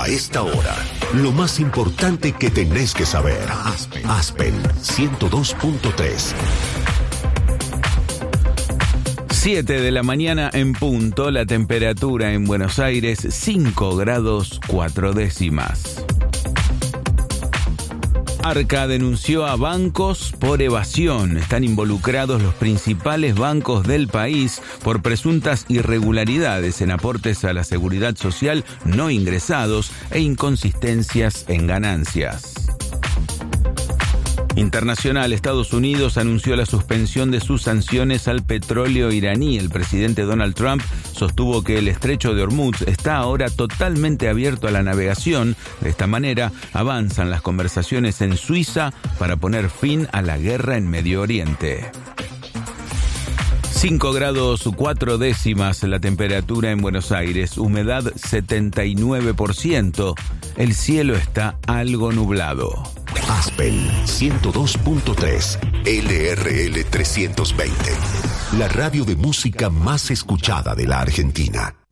A esta hora, lo más importante que tenés que saber. Aspen 102.3. 7 de la mañana en punto, la temperatura en Buenos Aires 5 grados 4 décimas. Arca denunció a bancos por evasión. Están involucrados los principales bancos del país por presuntas irregularidades en aportes a la seguridad social no ingresados e inconsistencias en ganancias. Internacional, Estados Unidos anunció la suspensión de sus sanciones al petróleo iraní. El presidente Donald Trump sostuvo que el estrecho de Hormuz está ahora totalmente abierto a la navegación. De esta manera, avanzan las conversaciones en Suiza para poner fin a la guerra en Medio Oriente. 5 grados 4 décimas la temperatura en Buenos Aires, humedad 79%. El cielo está algo nublado. Aspen 102.3, LRL 320. La radio de música más escuchada de la Argentina.